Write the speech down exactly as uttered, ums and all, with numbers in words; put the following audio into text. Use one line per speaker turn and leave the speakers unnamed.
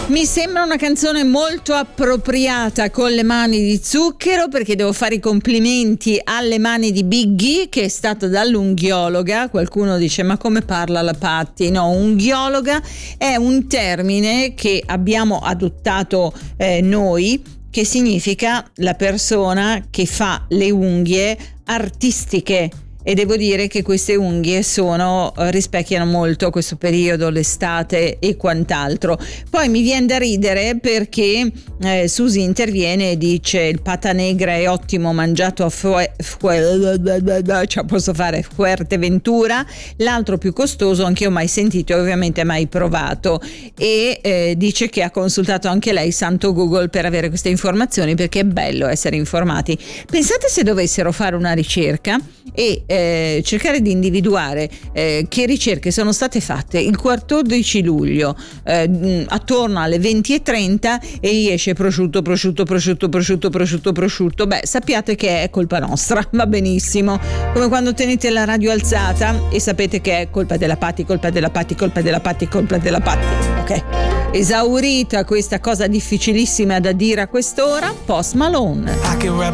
Mi sembra una canzone molto appropriata con le mani di Zucchero, perché devo fare i complimenti alle mani di Biggie, che è stata dall'unghiologa. Qualcuno dice: ma come parla la Patti? No, unghiologa è un termine che abbiamo adottato eh, noi, che significa la persona che fa le unghie artistiche. E devo dire che queste unghie sono rispecchiano molto questo periodo, l'estate e quant'altro. Poi mi viene da ridere perché eh, Susi interviene e dice: il pata negra è ottimo, mangiato a fue, fue, cioè posso fare Fuerteventura. L'altro più costoso anche io mai sentito e ovviamente mai provato, e eh, dice che ha consultato anche lei santo Google per avere queste informazioni, perché è bello essere informati. Pensate se dovessero fare una ricerca e eh, cercare di individuare eh, che ricerche sono state fatte il quattordici luglio eh, attorno alle venti e trenta, e gli esce prosciutto, prosciutto, prosciutto, prosciutto, prosciutto, prosciutto. Beh, sappiate che è colpa nostra, va benissimo. Come quando tenete la radio alzata e sapete che è colpa della Patti, colpa della Patti, colpa della Patti, colpa della Patti. Ok, esaurita questa cosa difficilissima da dire a quest'ora, Post Malone.